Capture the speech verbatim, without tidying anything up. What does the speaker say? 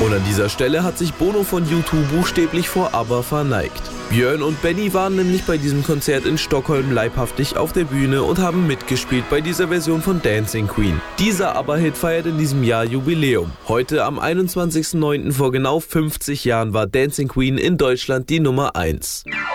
Und an dieser Stelle hat sich Bono von U zwei buchstäblich vor ABBA verneigt. Björn und Benny waren nämlich bei diesem Konzert in Stockholm leibhaftig auf der Bühne und haben mitgespielt bei dieser Version von Dancing Queen. Dieser ABBA-Hit feiert in diesem Jahr Jubiläum. Heute am einundzwanzigsten neunten vor genau fünfzig Jahren war Dancing Queen in Deutschland die Nummer eins.